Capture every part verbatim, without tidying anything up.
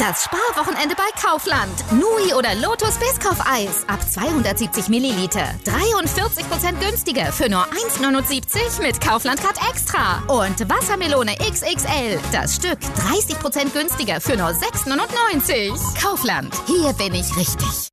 Das Sparwochenende bei Kaufland. Nui oder Lotus Biscoff-Eis ab zweihundertsiebzig Milliliter. dreiundvierzig Prozent günstiger für nur eins neunundsiebzig mit Kaufland-Card Extra. Und Wassermelone X X L. Das Stück dreißig Prozent günstiger für nur sechs neunundneunzig. Kaufland. Hier bin ich richtig.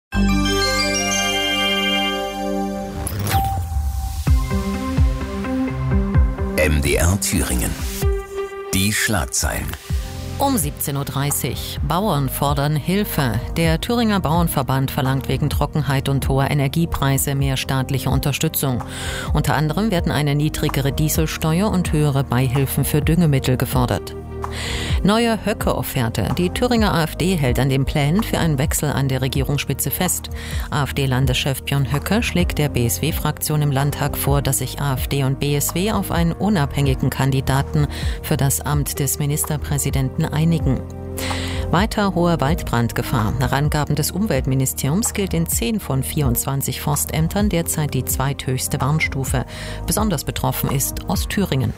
M D R Thüringen. Die Schlagzeilen. Um siebzehn Uhr dreißig. Bauern fordern Hilfe. Der Thüringer Bauernverband verlangt wegen Trockenheit und hoher Energiepreise mehr staatliche Unterstützung. Unter anderem werden eine niedrigere Dieselsteuer und höhere Beihilfen für Düngemittel gefordert. Neue Höcke-Offerte. Die Thüringer AfD hält an den Plänen für einen Wechsel an der Regierungsspitze fest. AfD-Landeschef Björn Höcke schlägt der B S W-Fraktion im Landtag vor, dass sich AfD und B S W auf einen unabhängigen Kandidaten für das Amt des Ministerpräsidenten einigen. Weiter hohe Waldbrandgefahr. Nach Angaben des Umweltministeriums gilt in zehn von vierundzwanzig Forstämtern derzeit die zweithöchste Warnstufe. Besonders betroffen ist Ostthüringen.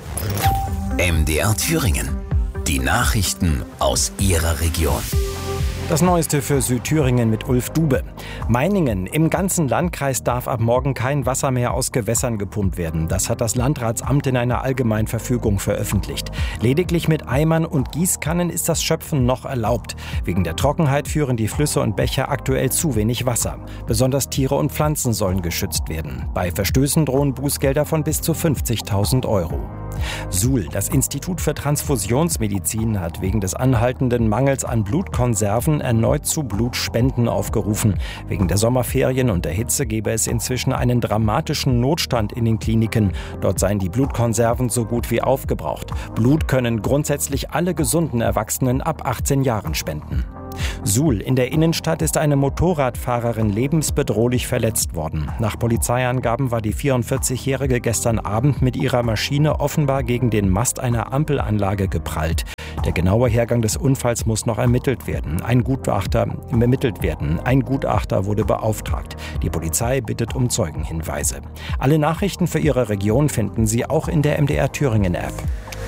M D R Thüringen. Die Nachrichten aus Ihrer Region. Das Neueste für Südthüringen mit Ulf Dube. Meiningen. Im ganzen Landkreis darf ab morgen kein Wasser mehr aus Gewässern gepumpt werden. Das hat das Landratsamt in einer Allgemeinverfügung veröffentlicht. Lediglich mit Eimern und Gießkannen ist das Schöpfen noch erlaubt. Wegen der Trockenheit führen die Flüsse und Bäche aktuell zu wenig Wasser. Besonders Tiere und Pflanzen sollen geschützt werden. Bei Verstößen drohen Bußgelder von bis zu fünfzigtausend Euro. Suhl. Das Institut für Transfusionsmedizin hat wegen des anhaltenden Mangels an Blutkonserven erneut zu Blutspenden aufgerufen. Wegen der Sommerferien und der Hitze gebe es inzwischen einen dramatischen Notstand in den Kliniken. Dort seien die Blutkonserven so gut wie aufgebraucht. Blut können grundsätzlich alle gesunden Erwachsenen ab achtzehn Jahren spenden. Suhl. In der Innenstadt ist eine Motorradfahrerin lebensbedrohlich verletzt worden. Nach Polizeiangaben war die vierundvierzigjährige gestern Abend mit ihrer Maschine offenbar gegen den Mast einer Ampelanlage geprallt. Der genaue Hergang des Unfalls muss noch ermittelt werden. Ein Gutachter ermittelt werden. Ein Gutachter wurde beauftragt. Die Polizei bittet um Zeugenhinweise. Alle Nachrichten für Ihre Region finden Sie auch in der M D R Thüringen App.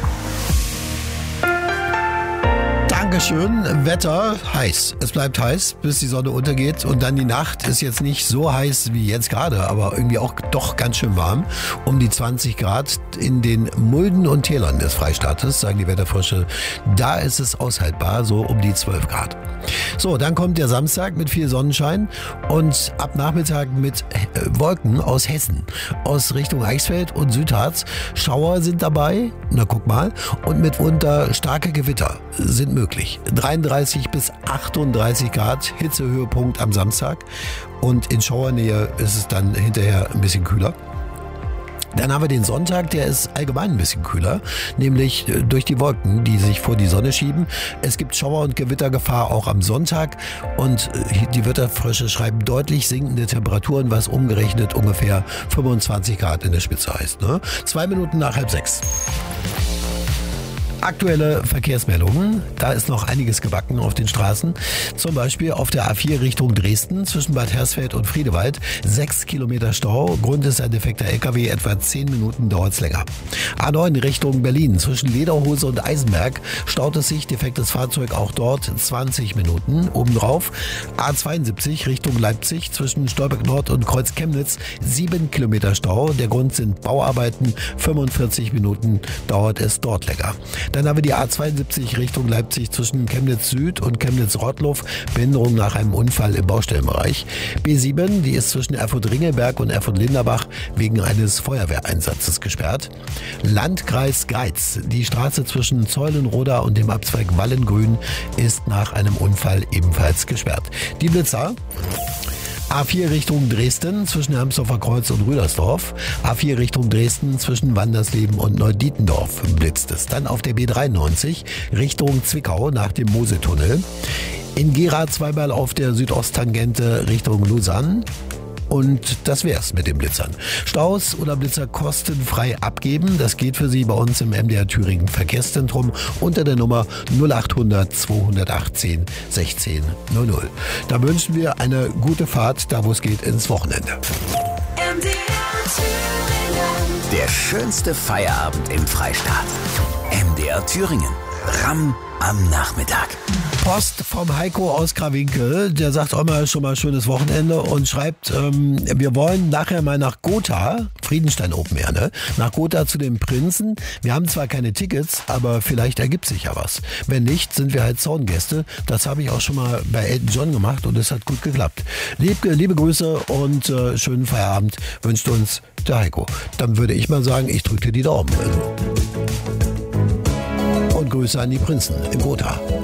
Dankeschön. Wetter heiß. Es bleibt heiß, bis die Sonne untergeht. Und dann die Nacht ist jetzt nicht so heiß wie jetzt gerade, aber irgendwie auch doch ganz schön warm. Um die zwanzig Grad in den Mulden und Tälern des Freistaates, sagen die Wetterfrösche. Da ist es aushaltbar, so um die zwölf Grad. So, dann kommt der Samstag mit viel Sonnenschein und ab Nachmittag mit Wolken aus Hessen. Aus Richtung Eichsfeld und Südharz. Schauer sind dabei, na guck mal, und mitunter starke Gewitter sind möglich. dreiunddreißig bis achtunddreißig Grad, Hitzehöhepunkt am Samstag. Und in Schauernähe ist es dann hinterher ein bisschen kühler. Dann haben wir den Sonntag, der ist allgemein ein bisschen kühler, nämlich durch die Wolken, die sich vor die Sonne schieben. Es gibt Schauer- und Gewittergefahr auch am Sonntag und die Wetterfrösche schreiben deutlich sinkende Temperaturen, was umgerechnet ungefähr fünfundzwanzig Grad in der Spitze heißt. Ne? Zwei Minuten nach halb sechs. Aktuelle Verkehrsmeldungen. Da ist noch einiges gebacken auf den Straßen. Zum Beispiel auf der A vier Richtung Dresden zwischen Bad Hersfeld und Friedewald. Sechs Kilometer Stau. Grund ist ein defekter L K W. Etwa zehn Minuten dauert es länger. A neun Richtung Berlin zwischen Lederhose und Eisenberg staut es sich. Defektes Fahrzeug auch dort. zwanzig Minuten. Obendrauf A zweiundsiebzig Richtung Leipzig zwischen Stolberg Nord und Kreuz Chemnitz. Sieben Kilometer Stau. Der Grund sind Bauarbeiten. fünfundvierzig Minuten dauert es dort länger. Dann haben wir die A zweiundsiebzig Richtung Leipzig zwischen Chemnitz Süd und Chemnitz Rottloff. Behinderung nach einem Unfall im Baustellenbereich. B sieben, die ist zwischen Erfurt-Ringelberg und Erfurt-Linderbach wegen eines Feuerwehreinsatzes gesperrt. Landkreis Greiz. Die Straße zwischen Zeulenroda und dem Abzweig Wallengrün ist nach einem Unfall ebenfalls gesperrt. Die Blitzer. A vier Richtung Dresden zwischen Hermsdorfer Kreuz und Rüdersdorf. A vier Richtung Dresden zwischen Wandersleben und Neudietendorf blitzt es. Dann auf der B dreiundneunzig Richtung Zwickau nach dem Mosetunnel. In Gera zweimal auf der Südosttangente Richtung Lausanne. Und das wär's mit den Blitzern. Staus oder Blitzer kostenfrei abgeben. Das geht für Sie bei uns im M D R Thüringen Verkehrszentrum unter der Nummer null achthundert zweihundertachtzehn sechzehn null null. Da wünschen wir eine gute Fahrt, da wo es geht, ins Wochenende. M D R Thüringen. Der schönste Feierabend im Freistaat. M D R Thüringen. Ramm am Nachmittag. Post vom Heiko aus Krawinkel, der sagt auch mal schon mal schönes Wochenende und schreibt, ähm, wir wollen nachher mal nach Gotha, Friedenstein Open Air, ne? Nach Gotha zu den Prinzen. Wir haben zwar keine Tickets, aber vielleicht ergibt sich ja was. Wenn nicht, sind wir halt Zaungäste. Das habe ich auch schon mal bei Elton John gemacht und es hat gut geklappt. Liebe, liebe Grüße und äh, schönen Feierabend wünscht uns der Heiko. Dann würde ich mal sagen, ich drücke dir die Daumen. Und Grüße an die Prinzen in Gotha.